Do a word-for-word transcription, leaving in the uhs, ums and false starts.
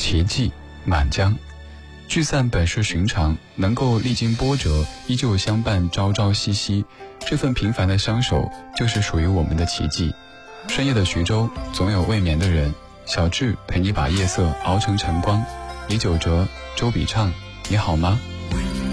奇迹，满江。聚散本是寻常，能够历经波折，依旧相伴朝朝夕夕，这份平凡的相守，就是属于我们的奇迹。深夜的徐州，总有未眠的人。小智陪你把夜色熬成晨光。李玖哲、周笔畅，你好吗？